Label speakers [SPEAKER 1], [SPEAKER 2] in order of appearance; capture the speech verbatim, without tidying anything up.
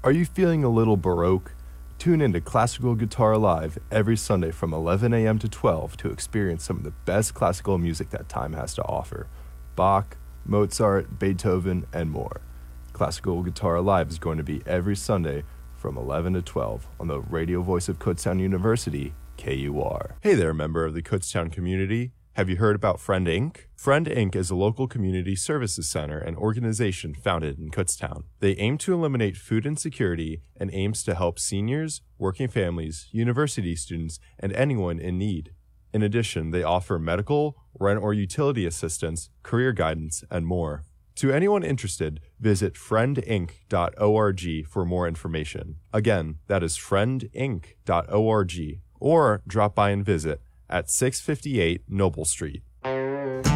[SPEAKER 1] Are you feeling a little Baroque? Tune in to Classical Guitar Live every Sunday from eleven a.m. to twelve to experience some of the best classical music that time has to offer. Bach, Mozart, Beethoven, and more. Classical Guitar Live is going to be every Sunday from eleven to twelve on the radio voice of Kutztown University, K U R. Hey there, member of the Kutztown community. Have you heard about Friend Incorporated? Friend Incorporated is a local community services center and organization founded in Kutztown. They aim to eliminate food insecurity and aims to help seniors, working families, university students, and anyone in need. In addition, they offer medical, rent or utility assistance, career guidance, and more. To anyone interested, visit friend inc dot org for more information. Again, that is friend inc dot org, or drop by and visit at six fifty-eight Noble Street.